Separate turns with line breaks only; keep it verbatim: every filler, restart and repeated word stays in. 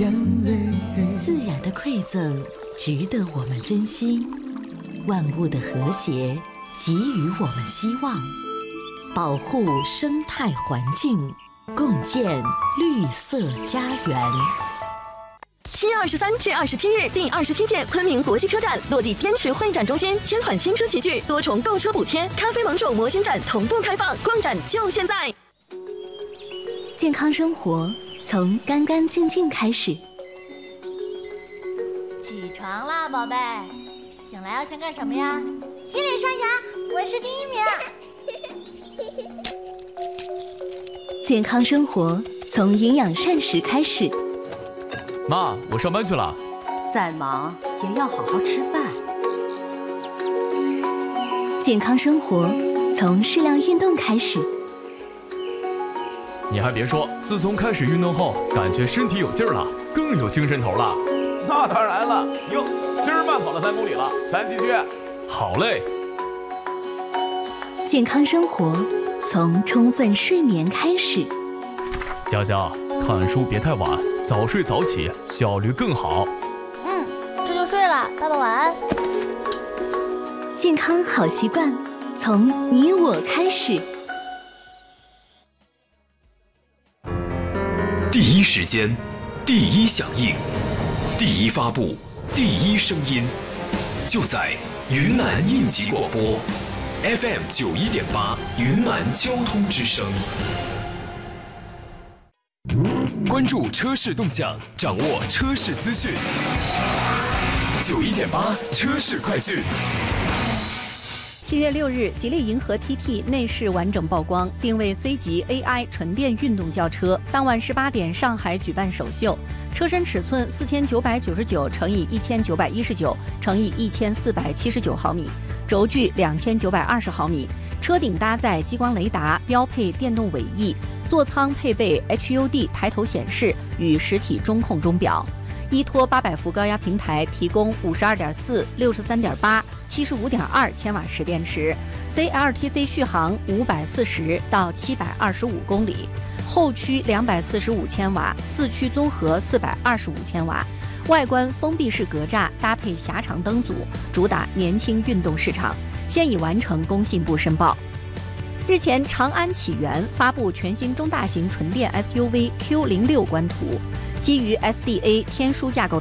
眼泪。
自然的馈赠值得我们珍惜，万物的和谐给予我们希望，保护生态环境，共建绿色家园。
七月二十三至二十七日，第二十七届昆明国际车展落地滇池会展中心，千款新车齐聚，多重购车补贴，咖啡盟主模型展同步开放，逛展就现在。
健康生活从干干净净开始。
起床啦，宝贝！醒来要先干什么呀？洗脸刷牙，我是第一名。
健康生活从营养膳食开始。
妈，我上班去了。
再忙也要好好吃饭。
健康生活从适量运动开始。
你还别说，自从开始运动后，感觉身体有劲儿了，更有精神头了。
那当然了，哟，今儿慢跑了三公里了，咱继续。
好嘞。
健康生活从充分睡眠开始。
佳佳，看书别太晚，早睡早起，效率更好。
嗯，这就睡了，爸爸晚安。
健康好习惯从你我开始。
第一时间，第一响应，第一发布，第一声音，就在云南应急广播 F M 九一点八云南交通之声。关注车市动向，掌握车市资讯。九一点八车市快讯。
七月六日，吉利银河 T T 内饰完整曝光，定位 C 级 A I 纯电运动轿车。当晚十八点，上海举办首秀。车身尺寸四千九百九十九乘以一千九百一十九乘以一千四百七十九毫米，轴距两千九百二十毫米。车顶搭载激光雷达，标配电动尾翼。座舱配备 H U D 抬头显示与实体中控钟表。依托八百伏高压平台，提供五十二点四、六十三点八、七十五点二千瓦时电池 ，C L T C 续航五百四十到七百二十五公里，后驱两百四十五千瓦，四驱综合四百二十五千瓦。外观封闭式格栅搭配狭长灯组，主打年轻运动市场，现已完成工信部申报。日前，长安启源发布全新中大型纯电 S U V Q 零六官图，基于 S D A 天枢架构